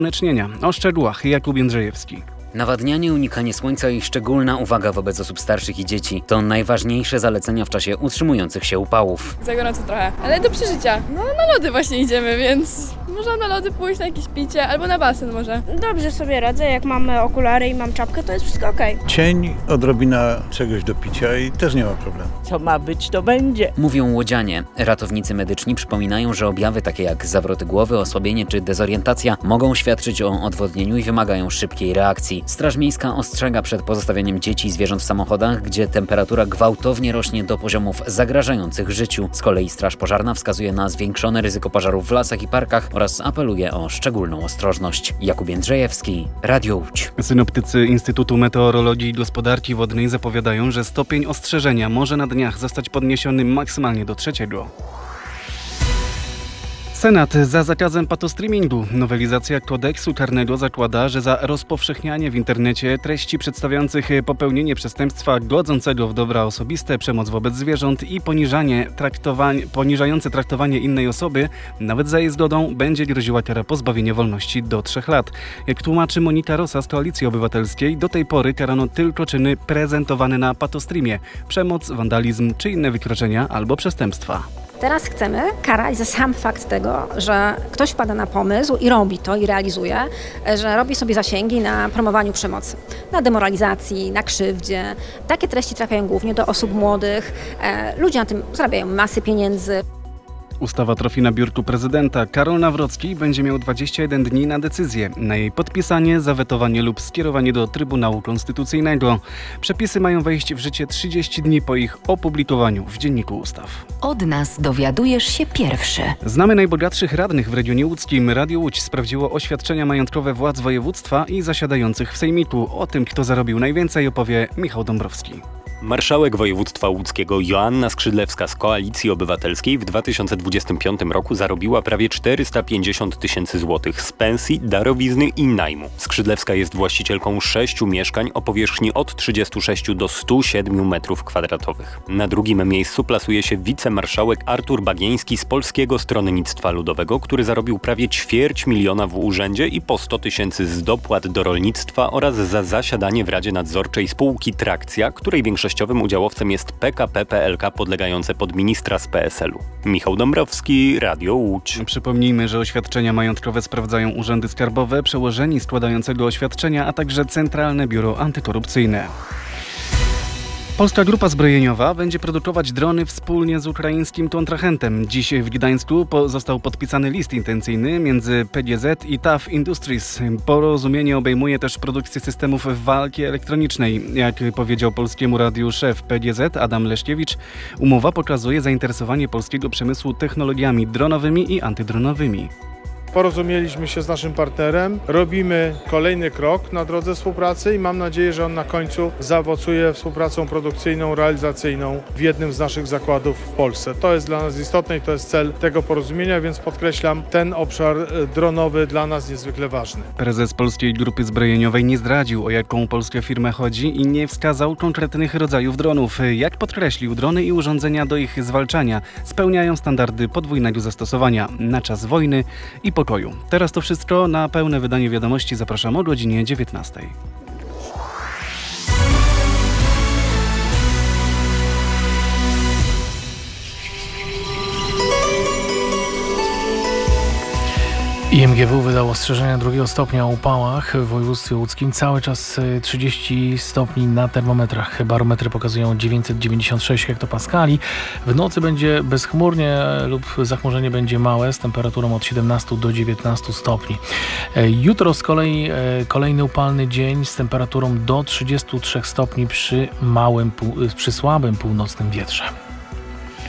Słonecznienia. O szczegółach Jakub Jędrzejewski. Nawadnianie, unikanie słońca i szczególna uwaga wobec osób starszych i dzieci to najważniejsze zalecenia w czasie utrzymujących się upałów. Za gorąco trochę, ale do przeżycia. No na lody właśnie idziemy, więc można na lody pójść, na jakieś picie albo na basen może. Dobrze sobie radzę, jak mamy okulary i mam czapkę, to jest wszystko okej. Cień, odrobina czegoś do picia i też nie ma problemu. Co ma być, to będzie. Mówią łodzianie. Ratownicy medyczni przypominają, że objawy takie jak zawroty głowy, osłabienie czy dezorientacja mogą świadczyć o odwodnieniu i wymagają szybkiej reakcji. Straż Miejska ostrzega przed pozostawianiem dzieci i zwierząt w samochodach, gdzie temperatura gwałtownie rośnie do poziomów zagrażających życiu. Z kolei Straż Pożarna wskazuje na zwiększone ryzyko pożarów w lasach i parkach oraz apeluje o szczególną ostrożność. Jakub Jędrzejewski, Radio Łódź. Synoptycy Instytutu Meteorologii i Gospodarki Wodnej zapowiadają, że stopień ostrzeżenia może na dniach zostać podniesiony maksymalnie do 3. Senat za zakazem patostreamingu. Nowelizacja kodeksu karnego zakłada, że za rozpowszechnianie w internecie treści przedstawiających popełnienie przestępstwa godzącego w dobra osobiste, przemoc wobec zwierząt i poniżające traktowanie innej osoby, nawet za jej zgodą, będzie groziła kara pozbawienia wolności do 3 lat. Jak tłumaczy Monika Rosa z Koalicji Obywatelskiej, do tej pory karano tylko czyny prezentowane na patostreamie: przemoc, wandalizm czy inne wykroczenia albo przestępstwa. Teraz chcemy karać za sam fakt tego, że ktoś wpada na pomysł i robi to i realizuje, że robi sobie zasięgi na promowaniu przemocy, na demoralizacji, na krzywdzie. Takie treści trafiają głównie do osób młodych, ludzie na tym zarabiają masy pieniędzy. Ustawa trafi na biurku prezydenta. Karol Nawrocki będzie miał 21 dni na decyzję, na jej podpisanie, zawetowanie lub skierowanie do Trybunału Konstytucyjnego. Przepisy mają wejść w życie 30 dni po ich opublikowaniu w Dzienniku Ustaw. Od nas dowiadujesz się pierwszy. Znamy najbogatszych radnych w regionie łódzkim. Radio Łódź sprawdziło oświadczenia majątkowe władz województwa i zasiadających w sejmiku. O tym, kto zarobił najwięcej, opowie Michał Dąbrowski. Marszałek województwa łódzkiego Joanna Skrzydlewska z Koalicji Obywatelskiej w 2025 roku zarobiła prawie 450 000 złotych z pensji, darowizny i najmu. Skrzydlewska jest właścicielką 6 mieszkań o powierzchni od 36 do 107 m2. Na drugim miejscu plasuje się wicemarszałek Artur Bagieński z Polskiego Stronnictwa Ludowego, który zarobił prawie 250 000 w urzędzie i po 100 000 z dopłat do rolnictwa oraz za zasiadanie w Radzie Nadzorczej spółki Trakcja, której większościowym udziałowcem jest PKP PLK podlegające pod ministra z PSL-u. Michał Dąbrowski, Radio Łódź. Przypomnijmy, że oświadczenia majątkowe sprawdzają urzędy skarbowe, przełożeni składającego oświadczenia, a także Centralne Biuro Antykorupcyjne. Polska Grupa Zbrojeniowa będzie produkować drony wspólnie z ukraińskim kontrahentem. Dziś w Gdańsku został podpisany list intencyjny między PGZ i TAF Industries. Porozumienie obejmuje też produkcję systemów walki elektronicznej. Jak powiedział Polskiemu Radiu szef PGZ Adam Leszkiewicz, umowa pokazuje zainteresowanie polskiego przemysłu technologiami dronowymi i antydronowymi. Porozumieliśmy się z naszym partnerem, robimy kolejny krok na drodze współpracy i mam nadzieję, że on na końcu zaowocuje współpracą produkcyjną, realizacyjną w jednym z naszych zakładów w Polsce. To jest dla nas istotne i to jest cel tego porozumienia, więc podkreślam, ten obszar dronowy dla nas niezwykle ważny. Prezes Polskiej Grupy Zbrojeniowej nie zdradził, o jaką polską firmę chodzi i nie wskazał konkretnych rodzajów dronów. Jak podkreślił, drony i urządzenia do ich zwalczania spełniają standardy podwójnego zastosowania na czas wojny i pokoju. Teraz to wszystko. Na pełne wydanie wiadomości zapraszam o godzinie 19. IMGW wydał ostrzeżenia 2 stopnia o upałach w województwie łódzkim. Cały czas 30 stopni na termometrach. Barometry pokazują 996 hektopaskali. W nocy będzie bezchmurnie lub zachmurzenie będzie małe z temperaturą od 17 do 19 stopni. Jutro z kolei kolejny upalny dzień z temperaturą do 33 stopni przy słabym północnym wietrze.